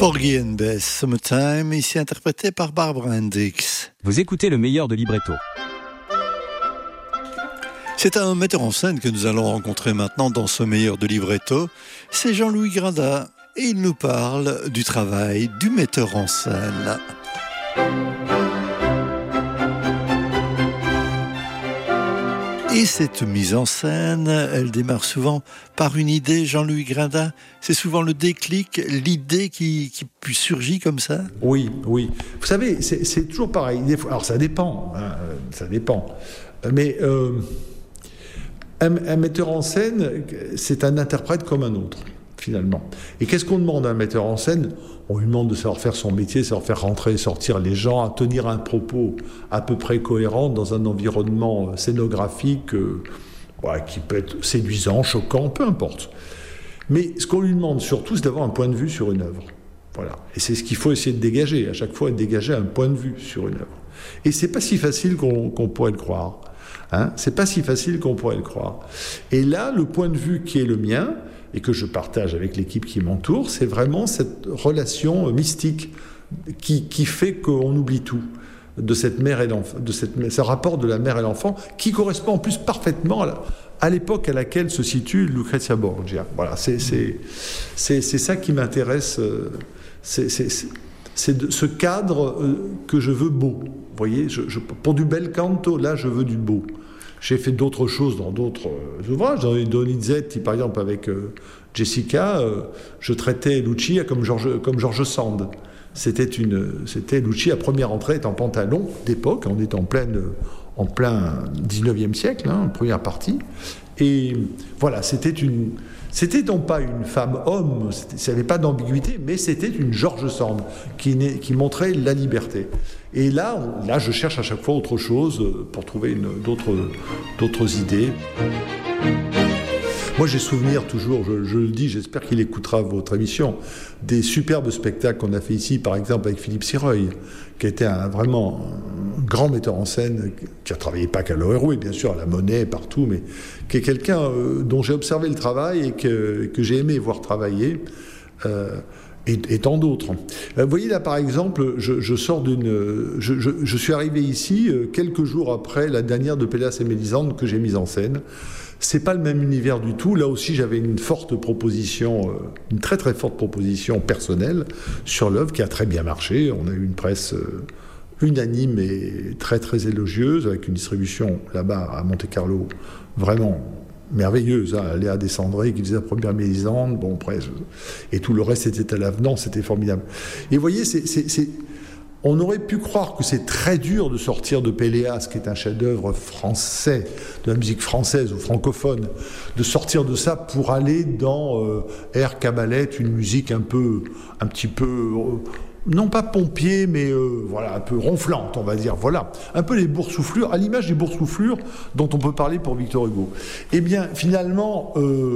Porgy and Bess, Summertime, ici interprété par Barbara Hendricks. Vous écoutez le meilleur de Libretto. C'est un metteur en scène que nous allons rencontrer maintenant dans ce meilleur de Libretto. C'est Jean-Louis Grinda et il nous parle du travail du metteur en scène. Et cette mise en scène, elle démarre souvent par une idée, Jean-Louis Grinda. C'est souvent le déclic, l'idée qui surgit comme ça. Oui. Vous savez, c'est toujours pareil. Alors ça dépend, ça dépend. Mais un metteur en scène, c'est un interprète comme un autre, finalement. Et qu'est-ce qu'on demande à un metteur en scène ? On lui demande de savoir faire son métier, savoir faire rentrer et sortir les gens, à tenir un propos à peu près cohérent dans un environnement scénographique qui peut être séduisant, choquant, peu importe. Mais ce qu'on lui demande surtout, c'est d'avoir un point de vue sur une œuvre. Voilà. Et c'est ce qu'il faut essayer de dégager, à chaque fois, de dégager un point de vue sur une œuvre. Et c'est pas si facile qu'on pourrait le croire. C'est pas si facile qu'on pourrait le croire. Et là, le point de vue qui est le mien, et que je partage avec l'équipe qui m'entoure, c'est vraiment cette relation mystique qui fait qu'on oublie tout de cette mère et l'enfant, ce rapport de la mère et l'enfant, qui correspond en plus parfaitement à l'époque à laquelle se situe Lucrezia Borgia. Voilà, c'est ça qui m'intéresse, c'est ce cadre que je veux beau. Vous voyez, pour du bel canto, là, je veux du beau. J'ai fait d'autres choses dans d'autres ouvrages. Dans Donizetti, par exemple, avec Jessica, je traitais Lucia comme George Sand. C'était Lucia, première entrée est en pantalon d'époque, on est en plein 19e siècle, première partie. Et voilà, c'était donc pas une femme-homme, ça n'avait pas d'ambiguïté, mais c'était une George Sand qui montrait la liberté. Et là, je cherche à chaque fois autre chose pour trouver d'autres idées. Moi, j'ai souvenir toujours, je le dis, j'espère qu'il écoutera votre émission, des superbes spectacles qu'on a fait ici, par exemple avec Philippe Sireuil, qui était vraiment un grand metteur en scène, qui a travaillé pas qu'à l'Oreroué, bien sûr, à la Monnaie, partout, mais qui est quelqu'un dont j'ai observé le travail et que j'ai aimé voir travailler. Et tant d'autres. Vous voyez là, par exemple, je suis arrivé ici quelques jours après la dernière de Péléas et Mélisande que j'ai mise en scène. C'est pas le même univers du tout. Là aussi, j'avais une forte proposition, une très très forte proposition personnelle sur l'œuvre qui a très bien marché. On a eu une presse unanime et très très élogieuse, avec une distribution là-bas à Monte-Carlo vraiment merveilleuse, Léa Descendré qui faisait la première Mélisande, et tout le reste était à l'avenant, c'était formidable. Et vous voyez, on aurait pu croire que c'est très dur de sortir de Péléas, qui est un chef-d'œuvre français, de la musique française ou francophone, de sortir de ça pour aller dans Air Cabaret, une musique un petit peu non pas pompier, mais un peu ronflante, on va dire. Voilà, un peu les boursouflures, à l'image des boursouflures dont on peut parler pour Victor Hugo. Eh bien, finalement,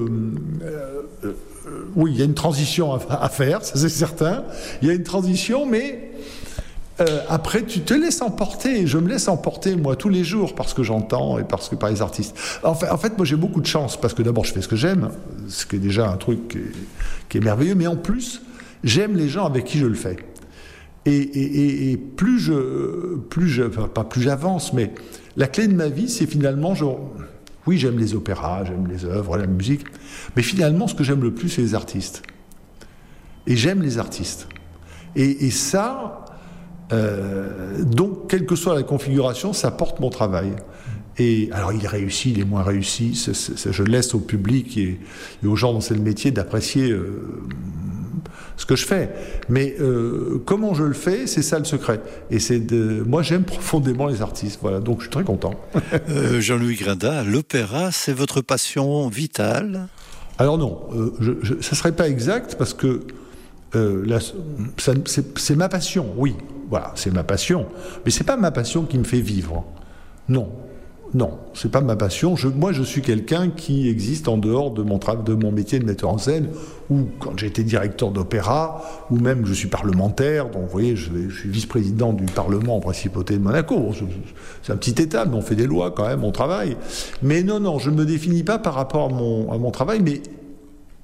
oui, il y a une transition à faire, ça c'est certain. Il y a une transition, mais après, tu te laisses emporter. Et je me laisse emporter, moi, tous les jours, parce que j'entends et parce que par les artistes. En fait, moi, j'ai beaucoup de chance, parce que d'abord, je fais ce que j'aime, ce qui est déjà un truc qui est merveilleux, mais en plus, j'aime les gens avec qui je le fais. Et plus j'avance, mais la clé de ma vie, c'est finalement, oui, j'aime les opéras, j'aime les œuvres, la musique, mais finalement, ce que j'aime le plus, c'est les artistes. Et j'aime les artistes. Et ça, donc, quelle que soit la configuration, ça porte mon travail. Et alors, il est réussi, il est moins réussi, je laisse au public et aux gens dont c'est le métier d'apprécier ce que je fais. Mais comment je le fais, c'est ça le secret. Et moi, j'aime profondément les artistes. Voilà, donc je suis très content. Jean-Louis Grinda, l'opéra, c'est votre passion vitale ? Alors non, ça ne serait pas exact parce que c'est ma passion, oui. Voilà, c'est ma passion. Mais c'est pas ma passion qui me fait vivre. Non, c'est pas ma passion. Moi, je suis quelqu'un qui existe en dehors de mon métier de metteur en scène, ou quand j'étais directeur d'opéra, ou même je suis parlementaire. Donc, vous voyez, je suis vice-président du Parlement en Principauté de Monaco. C'est un petit État, mais on fait des lois quand même, on travaille. Mais non, je ne me définis pas par rapport à mon travail, mais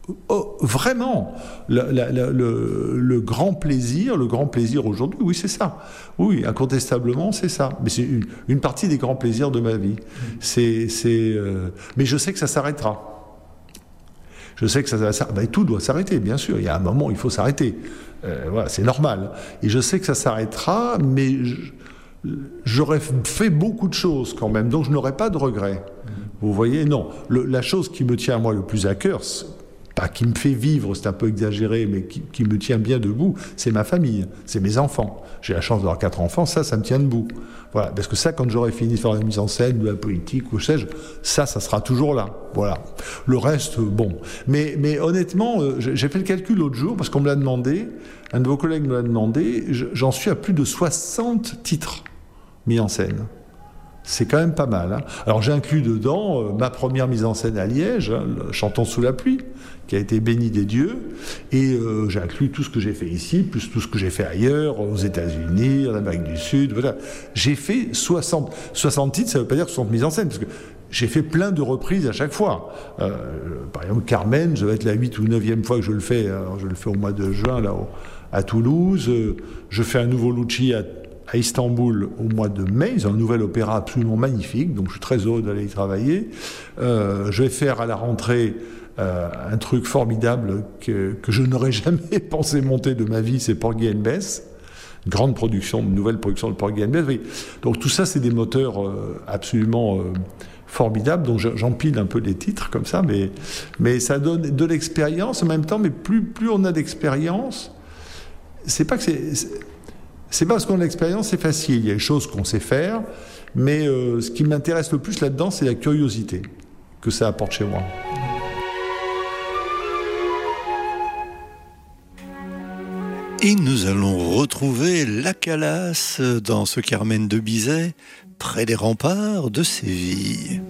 Oh, vraiment, le grand plaisir aujourd'hui, oui, c'est ça. Oui, incontestablement, c'est ça. Mais c'est une partie des grands plaisirs de ma vie. Mais je sais que ça s'arrêtera. Je sais que tout doit s'arrêter, bien sûr. Il y a un moment où il faut s'arrêter. Voilà, c'est normal. Et je sais que ça s'arrêtera, mais j'aurais fait beaucoup de choses quand même, donc je n'aurais pas de regrets. Vous voyez, non. La chose qui me tient, moi, le plus à cœur, pas qui me fait vivre, c'est un peu exagéré, mais qui me tient bien debout, c'est ma famille, c'est mes enfants. J'ai la chance d'avoir 4 enfants, ça me tient debout. Voilà, parce que ça, quand j'aurai fini de faire la mise en scène, de la politique, ou sais-je, ça sera toujours là. Voilà. Le reste, bon. Mais honnêtement, j'ai fait le calcul l'autre jour, parce qu'on me l'a demandé, un de vos collègues me l'a demandé, j'en suis à plus de 60 titres mis en scène. C'est quand même pas mal. Hein. Alors j'ai inclus dedans ma première mise en scène à Liège, Chantons sous la pluie, qui a été bénie des dieux, et j'ai inclus tout ce que j'ai fait ici, plus tout ce que j'ai fait ailleurs, aux États-Unis, en Amérique du Sud. Voilà. J'ai fait 60 titres, ça ne veut pas dire 60 mises en scène, parce que j'ai fait plein de reprises à chaque fois. Par exemple, Carmen, je vais être la 8e ou 9e fois que je le fais. Alors, je le fais au mois de juin là, à Toulouse. Je fais un nouveau Lucci à Istanbul au mois de mai. Ils ont un nouvel opéra absolument magnifique, donc je suis très heureux d'aller y travailler. Je vais faire à la rentrée un truc formidable que je n'aurais jamais pensé monter de ma vie, c'est Porgy and Bess. Grande production, une nouvelle production de Porgy and Bess. Oui. Donc tout ça, c'est des moteurs absolument formidables. Donc j'empile un peu des titres comme ça, mais ça donne de l'expérience en même temps. Mais plus on a d'expérience, c'est pas parce qu'on a l'expérience, c'est facile. Il y a des choses qu'on sait faire, mais ce qui m'intéresse le plus là-dedans, c'est la curiosité que ça apporte chez moi. Et nous allons retrouver la Calas dans ce Carmen de Bizet, près des remparts de Séville.